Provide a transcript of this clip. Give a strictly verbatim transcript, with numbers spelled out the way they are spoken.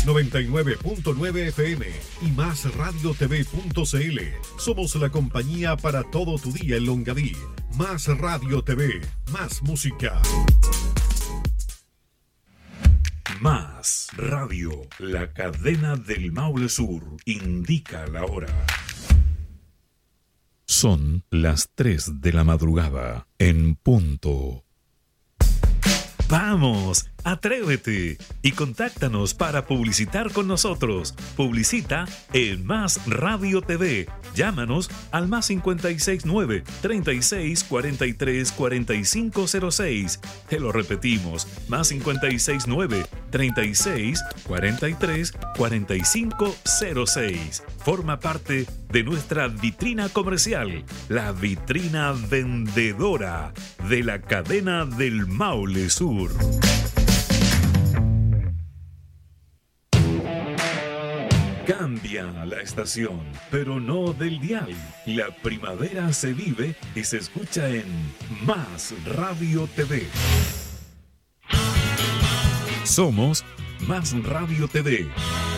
noventa y nueve punto nueve F M y más radio t v punto c l. Somos la compañía para todo tu día en Longaví. Más Radio T V, más música. Más Radio, la cadena del Maule Sur, indica la hora. Son las tres de la madrugada, en punto. ¡Vamos! ¡Atrévete! Y contáctanos para publicitar con nosotros. Publicita en Más Radio T V. Llámanos al más cincuenta y seis nueve, treinta y seis, cuarenta y tres, cuarenta y cinco cero seis. Te lo repetimos, más cincuenta y seis nueve, treinta y seis, cuarenta y tres, cuarenta y cinco cero seis. Forma parte de nuestra vitrina comercial, la vitrina vendedora de la cadena del Maule Sur. Cambia la estación, pero no del dial. La primavera se vive y se escucha en Más Radio T V. Somos Más Radio T V.